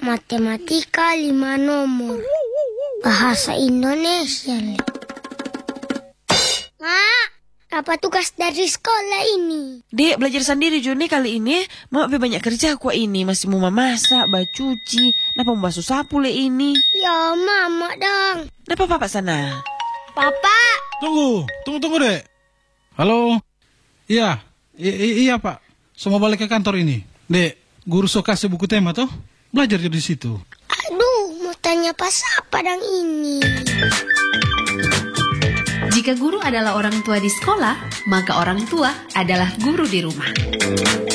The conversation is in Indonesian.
Matematika 5 nomor. Bahasa Indonesia. Mak, apa tugas dari sekolah ini? Dek, belajar sendiri Juni kali ini. Mak lebih banyak kerja aku ini. Masih mau memasak, cuci. Napa mau basuh sapu le ini? Ya, mama dong. Napa papa sana? Papa. Tunggu dek. Halo. Iya, iya Pak. Semua balik ke kantor ini. Dek, guru so kasih buku tema toh? Belajar di situ. Aduh, mau tanya pas apa dang ini? Jika guru adalah orang tua di sekolah, maka orang tua adalah guru di rumah.